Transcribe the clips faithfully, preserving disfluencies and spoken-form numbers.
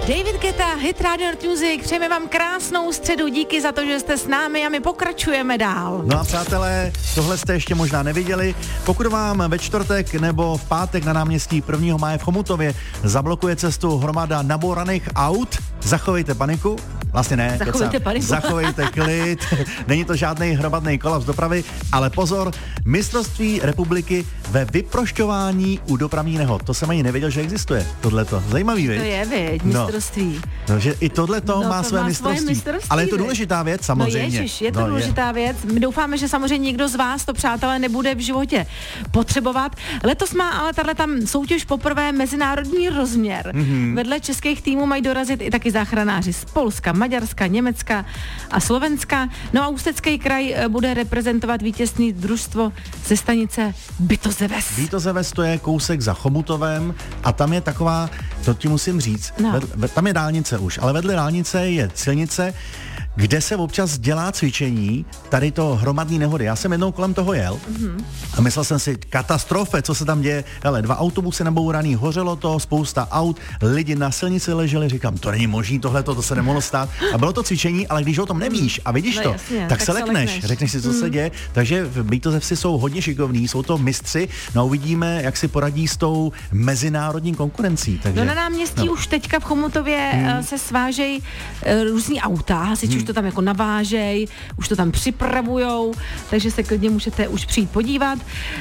David Guetta, Hit Radio Music, přejeme vám krásnou středu, díky za to, že jste s námi a my pokračujeme dál. No a přátelé, tohle jste ještě možná neviděli. Pokud vám ve čtvrtek nebo v pátek na náměstí prvního máje v Chomutově zablokuje cestu hromada nabouraných aut, zachovejte paniku. Vlastně ne, zachovejte, paniku. zachovejte klid, není to žádný hromadný kolaps dopravy, ale pozor, mistrovství republiky ve vyprošťování u dopravní nehod. To jsem ani nevěděl, že existuje, tohleto. Zajímavý, viď? To je, viď, mistrovství. No, no že i tohleto no, má to své má mistrovství. mistrovství. Ale je to důležitá věc, samozřejmě. No ježiš, je to no, důležitá je. věc. My doufáme, že samozřejmě nikdo z vás to, přátelé, nebude v životě potřebovat. Letos má ale tahle tam soutěž poprvé mezinárodní rozměr. Mm-hmm. Vedle českých týmů mají dorazit i taky záchranáři z Polska, Maďarska, Německa a Slovenska. No a Ústecký kraj bude reprezentovat vítězný družstvo ze stanice Bytozeves. Bytozeves to je kousek za Chomutovem a tam je taková, to ti musím říct, no. ved, tam je dálnice už, ale vedle dálnice je silnice, kde se občas dělá cvičení, tady to hromadný nehody. Já jsem jednou kolem toho jel mm-hmm. a myslel jsem si, katastrofe, co se tam děje. Hele, dva autobusy nabouraný, hořelo to, spousta aut, lidi na silnici leželi, říkám, to není možný, tohleto, to se nemohlo stát. A bylo to cvičení, ale když o tom nevíš a vidíš no, to, jasně, tak, tak se lekneš, lekneš, řekneš si, co mm. se děje. Takže v Bytozevsi jsou hodně šikovní, jsou to mistři, no uvidíme, jak si poradí s tou mezinárodní konkurencí. Takže, no na náměstí no. už teďka v Chomutově mm. se svážejí uh, různý auta, hasiči mm. už to tam jako navážej, už to tam připravujou, takže se klidně můžete už přijít podívat.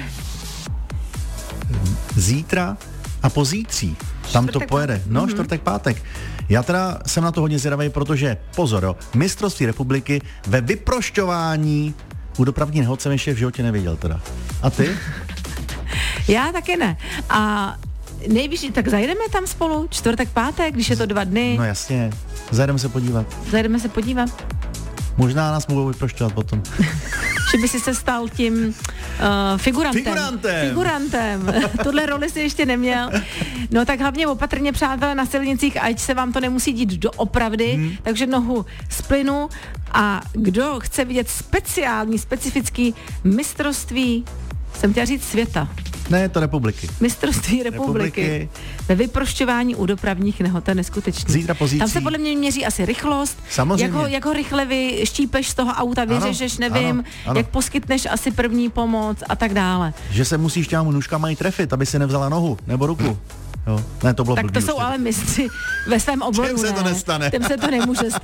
Zítra a pozítří tam to pojede. No, mm-hmm. čtvrtek, pátek. Já teda jsem na to hodně zvědavý, protože pozor, jo, mistrovství republiky ve vyprošťování u dopravní nehod jsem ještě v životě neviděl teda. A ty? Já taky ne. A nejvíc, tak zajedeme tam spolu čtvrtek, pátek, když je to dva dny. No jasně, zajedeme se podívat. Zajedeme se podívat. Možná nás budou vyprošťovat potom. Že by si se stal tím uh, figurantem. Figurantem. Figurantem. Tuhle roli si ještě neměl. No tak hlavně opatrně, přátelé, na silnicích, ať se vám to nemusí dít doopravdy, hmm. takže nohu z plynu. A kdo chce vidět speciální, specifický mistrovství, jsem chtěla říct světa. Ne, to republiky. Mistrovství republiky. republiky. Ve vyprošťování u dopravních nehod, to je neskutečný. Zítra pozítří. Tam se podle mě měří asi rychlost. Samozřejmě. Jak ho, jak ho rychle vyštípeš z toho auta, vyřešeš, nevím, ano, ano. jak poskytneš asi první pomoc a tak dále. Že se musíš těma nůžkama i trefit, aby si nevzala nohu nebo ruku. Jo. Ne, to bylo tak to jsou ale mistři ve svém oboru. Těm se to nestane. Těm se to nemůže stát.